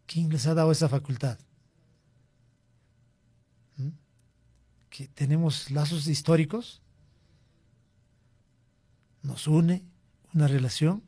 ¿Quién les ha dado esa facultad? ¿Mm? Que tenemos lazos históricos, nos une una relación.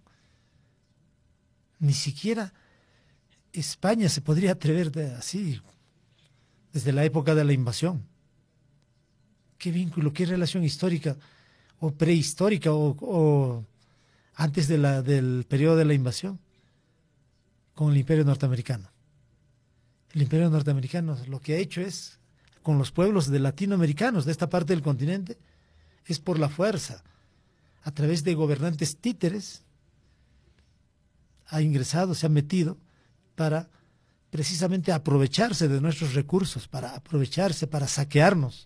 Ni siquiera España se podría atrever así, desde la época de la invasión. ¿Qué vínculo, qué relación histórica o prehistórica o antes del periodo de la invasión con el Imperio norteamericano? El Imperio norteamericano lo que ha hecho es, con los pueblos de latinoamericanos de esta parte del continente, es por la fuerza, a través de gobernantes títeres, ha ingresado, se ha metido para precisamente aprovecharse de nuestros recursos, para aprovecharse, para saquearnos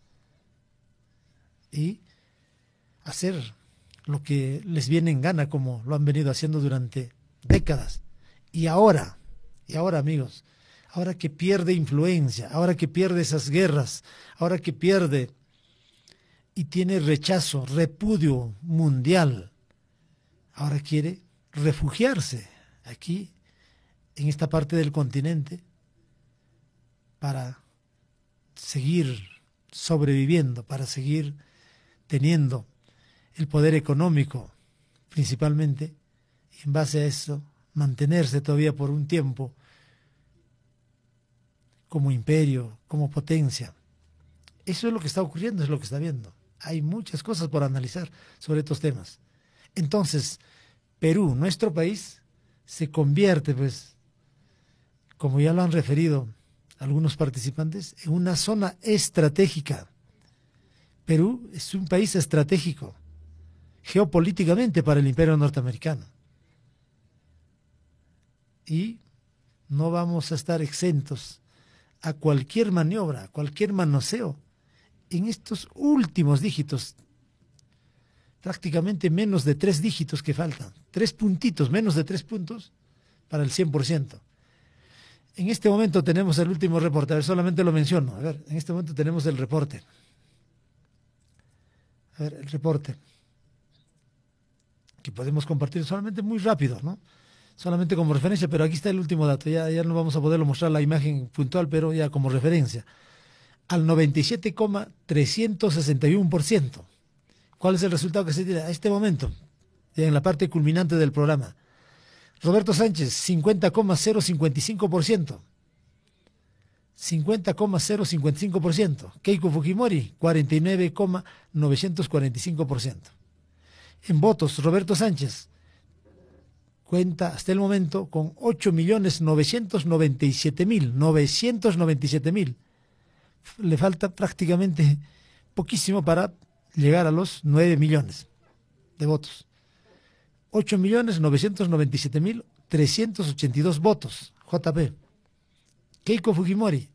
y hacer lo que les viene en gana, como lo han venido haciendo durante décadas. Y ahora amigos, ahora que pierde influencia, ahora que pierde esas guerras, ahora que pierde y tiene rechazo, repudio mundial, ahora quiere refugiarse aquí, en esta parte del continente, para seguir sobreviviendo, para seguir teniendo el poder económico principalmente, y en base a eso mantenerse todavía por un tiempo como imperio, como potencia. Eso es lo que está ocurriendo, es lo que está viendo. Hay muchas cosas por analizar sobre estos temas. Entonces, Perú, nuestro país, se convierte, pues, como ya lo han referido algunos participantes, en una zona estratégica. Perú es un país estratégico, geopolíticamente, para el Imperio norteamericano. Y no vamos a estar exentos a cualquier maniobra, a cualquier manoseo en estos últimos dígitos, prácticamente menos de 3 dígitos que faltan, 3 puntitos, menos de 3 puntos para el 100%. En este momento tenemos el último reporte, a ver, solamente lo menciono, a ver, en este momento tenemos el reporte. A ver, el reporte, que podemos compartir solamente muy rápido, ¿no? Solamente como referencia, pero aquí está el último dato, ya no vamos a poderlo mostrar la imagen puntual, pero ya como referencia. Al 97,361%. ¿Cuál es el resultado que se tiene a este momento? Ya en la parte culminante del programa. Roberto Sánchez, 50,055%. 50,055%. Keiko Fujimori, 49,945%. En votos, Roberto Sánchez cuenta hasta el momento con 8.997.997.000. Le falta prácticamente poquísimo para llegar a los 9 millones de votos. 8.997.382 votos, JP. Keiko Fujimori,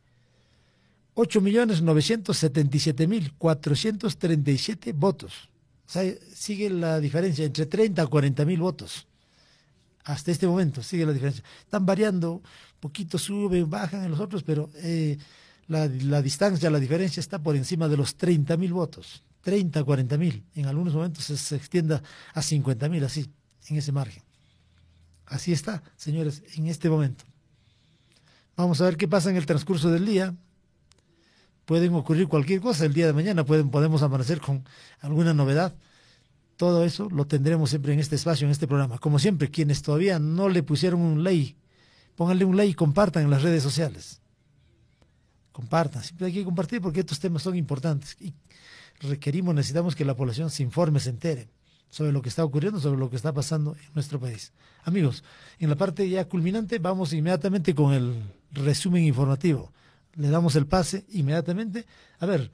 8.977.437 votos. O sea, sigue la diferencia entre 30 a 40.000 votos. Hasta este momento sigue la diferencia. Están variando, poquito suben, bajan en los otros, pero la distancia, la diferencia está por encima de los 30.000 votos. 30 a 40.000. En algunos momentos se extienda a 50.000, así, en ese margen. Así está, señores, en este momento. Vamos a ver qué pasa en el transcurso del día. Pueden ocurrir cualquier cosa el día de mañana, podemos amanecer con alguna novedad. Todo eso lo tendremos siempre en este espacio, en este programa. Como siempre, quienes todavía no le pusieron un like, pónganle un like y compartan en las redes sociales. Compartan, siempre hay que compartir porque estos temas son importantes y necesitamos que la población se informe, se entere sobre lo que está ocurriendo, sobre lo que está pasando en nuestro país. Amigos, en la parte ya culminante vamos inmediatamente con el resumen informativo. Le damos el pase inmediatamente. A ver,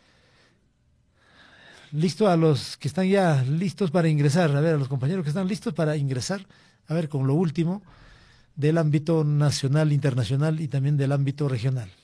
listo a los que están ya listos para ingresar, a ver, a los compañeros que están listos para ingresar, a ver, con lo último del ámbito nacional, internacional y también del ámbito regional.